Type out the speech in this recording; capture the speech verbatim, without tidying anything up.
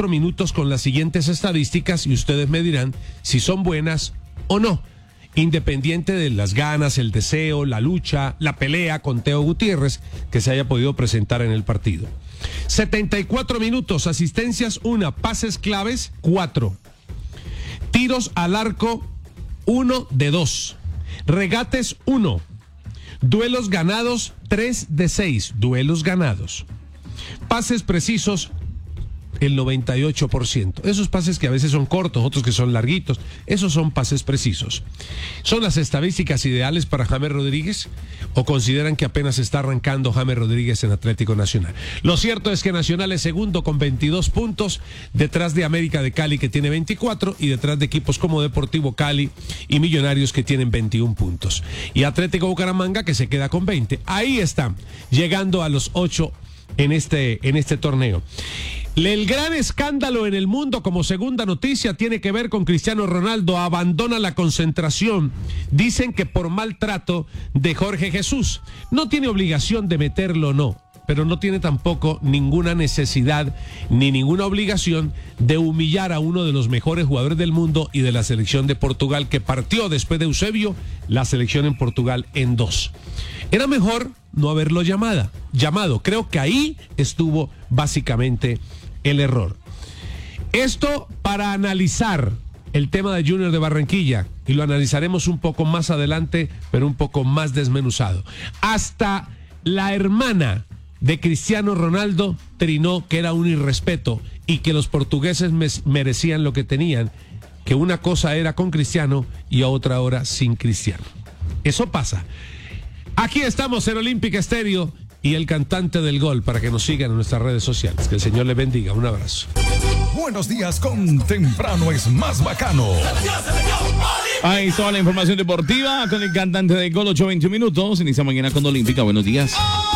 cuatro minutos con las siguientes estadísticas y ustedes me dirán si son buenas o no, independiente de las ganas, el deseo, la lucha, la pelea con Teo Gutiérrez que se haya podido presentar en el partido. setenta y cuatro minutos, asistencias una, pases claves cuatro, tiros al arco uno de dos, regates uno, duelos ganados tres de seis, duelos ganados, pases precisos el noventa y ocho por ciento. Esos pases que a veces son cortos, otros que son larguitos, esos son pases precisos. ¿Son las estadísticas ideales para James Rodríguez o consideran que apenas está arrancando James Rodríguez en Atlético Nacional? Lo cierto es que Nacional es segundo con veintidós puntos, detrás de América de Cali que tiene veinticuatro y detrás de equipos como Deportivo Cali y Millonarios que tienen veintiún puntos. Y Atlético Bucaramanga que se queda con veinte. Ahí están, llegando a los ocho en este, en este torneo. El gran escándalo en el mundo como segunda noticia tiene que ver con Cristiano Ronaldo. Abandona la concentración. Dicen que por maltrato de Jorge Jesús. No tiene obligación de meterlo, no. Pero no tiene tampoco ninguna necesidad ni ninguna obligación de humillar a uno de los mejores jugadores del mundo y de la selección de Portugal que partió después de Eusebio la selección en Portugal en dos. Era mejor no haberlo llamada, llamado. Creo que ahí estuvo básicamente el error. Esto para analizar el tema de Junior de Barranquilla y lo analizaremos un poco más adelante, pero un poco más desmenuzado. Hasta la hermana de Cristiano Ronaldo trinó que era un irrespeto y que los portugueses merecían lo que tenían, que una cosa era con Cristiano y otra hora sin Cristiano. Eso pasa. Aquí estamos en Olímpica Estéreo y el cantante del gol para que nos sigan en nuestras redes sociales. Que el Señor les bendiga. Un abrazo. Buenos días con Temprano es más bacano. Ahí está la información deportiva con el cantante del gol, ocho veintiún minutos. Inicia mañana con Olímpica. Buenos días.